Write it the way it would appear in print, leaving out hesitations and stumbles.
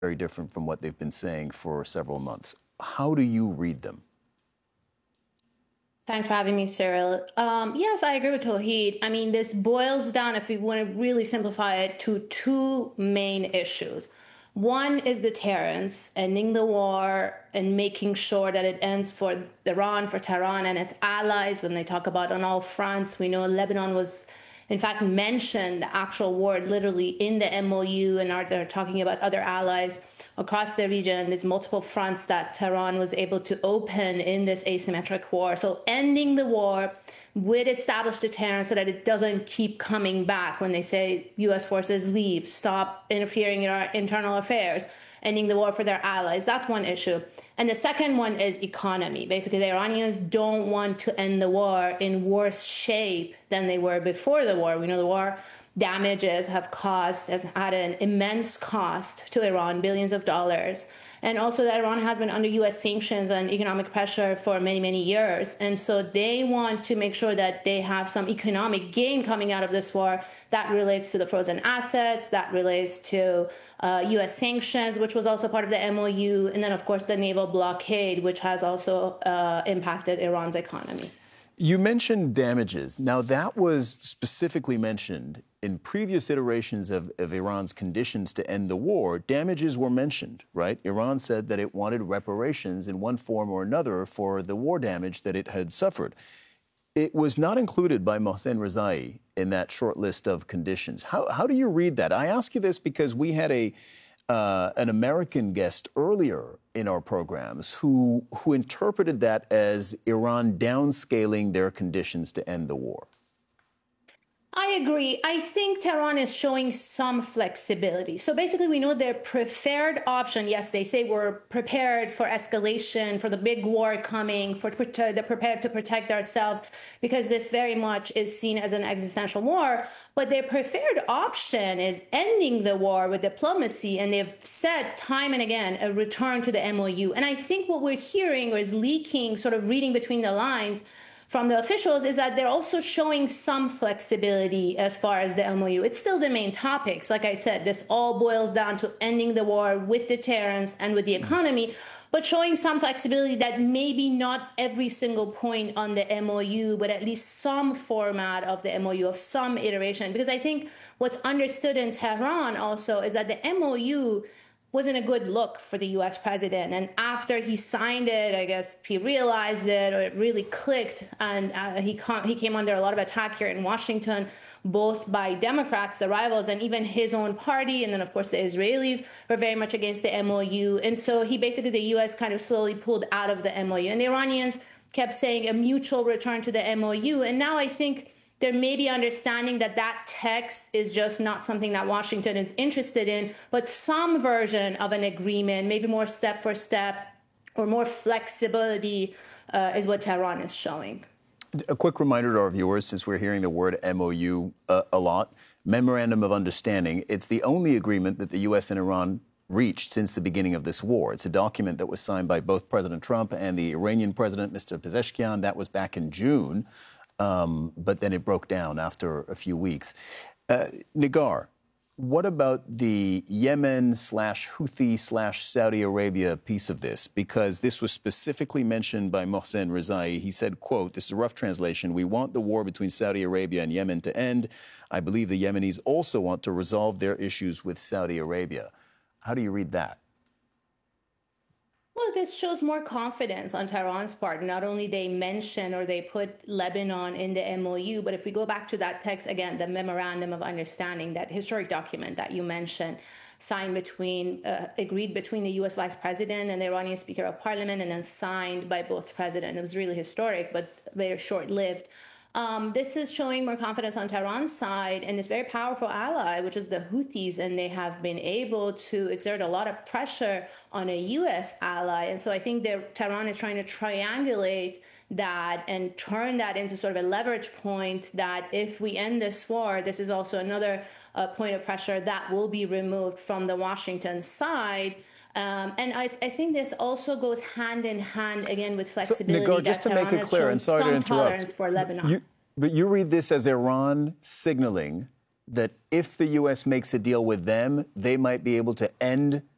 very different from what they've been saying for several months. How do you read them? Thanks for having me, Cyril. Yes, I agree with Tauheed. I mean, this boils down, if we want to really simplify it, to two main issues. One is deterrence, ending the war and making sure that it ends for Iran, for Tehran and its allies. When they talk about on all fronts, we know Lebanon was, in fact, mentioned the actual word literally in the MOU, and they're talking about other allies across the region. There's multiple fronts that Tehran was able to open in this asymmetric war. So ending the war with established deterrence so that it doesn't keep coming back when they say U.S. forces leave, stop interfering in our internal affairs, ending the war for their allies. That's one issue. And the second one is economy. Basically, the Iranians don't want to end the war in worse shape than they were before the war. We know the war damages has had an immense cost to Iran, billions of dollars. And also that Iran has been under U.S. sanctions and economic pressure for many, many years. And so they want to make sure that they have some economic gain coming out of this war that relates to the frozen assets, that relates to U.S. sanctions, which was also part of the MOU, and then, of course, the naval blockade, which has also impacted Iran's economy. You mentioned damages. Now, that was specifically mentioned in previous iterations of Iran's conditions to end the war. Damages were mentioned, right? Iran said that it wanted reparations in one form or another for the war damage that it had suffered. It was not included by Mohsen Rezai in that short list of conditions. How do you read that? I ask you this because we had an American guest earlier in our programs who interpreted that as Iran downscaling their conditions to end the war. I agree. I think Tehran is showing some flexibility. So basically, we know their preferred option. Yes, they say we're prepared for escalation, for the big war coming, they're prepared to protect ourselves, because this very much is seen as an existential war. But their preferred option is ending the war with diplomacy. And they've said time and again, a return to the MOU. And I think what we're hearing or is leaking, sort of reading between the lines, from the officials is that they're also showing some flexibility as far as the MOU. It's still the main topics. Like I said, this all boils down to ending the war with deterrence and with the economy, but showing some flexibility that maybe not every single point on the MOU, but at least some format of the MOU, of some iteration. Because I think what's understood in Tehran also is that the MOU wasn't a good look for the U.S. president. And after he signed it, I guess he realized it, or it really clicked, and he came under a lot of attack here in Washington, both by Democrats, the rivals, and even his own party. And then, of course, the Israelis were very much against the MOU. And so the U.S. kind of slowly pulled out of the MOU. And the Iranians kept saying a mutual return to the MOU. And now I think there may be understanding that that text is just not something that Washington is interested in, but some version of an agreement, maybe more step for step or more flexibility is what Tehran is showing. A quick reminder to our viewers, since we're hearing the word MOU a lot, Memorandum of Understanding. It's the only agreement that the U.S. and Iran reached since the beginning of this war. It's a document that was signed by both President Trump and the Iranian president, Mr. Pezeshkian. That was back in June. But then it broke down after a few weeks. Negar, what about the Yemen/Houthi/Saudi Arabia piece of this? Because this was specifically mentioned by Mohsen Rezai. He said, quote, this is a rough translation, "We want the war between Saudi Arabia and Yemen to end. I believe the Yemenis also want to resolve their issues with Saudi Arabia." How do you read that? Well, this shows more confidence on Tehran's part. Not only they mention or they put Lebanon in the MOU, but if we go back to that text again, the Memorandum of Understanding, that historic document that you mentioned, agreed between the U.S. Vice President and the Iranian Speaker of Parliament, and then signed by both presidents. It was really historic, but very short-lived. This is showing more confidence on Tehran's side and this very powerful ally, which is the Houthis, and they have been able to exert a lot of pressure on a U.S. ally. And so I think Tehran is trying to triangulate that and turn that into sort of a leverage point that if we end this war, this is also another point of pressure that will be removed from the Washington side. And I think this also goes hand in hand, again, with flexibility. So, Negar, just to make it clear, and sorry to interrupt, tolerance for Lebanon. But you read this as Iran signaling that if the U.S. makes a deal with them, they might be able to end